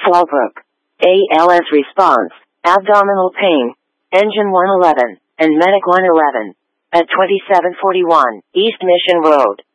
Fallbrook. ALS response, abdominal pain, Engine 111, and Medic 111. At 2741 East Mission Road.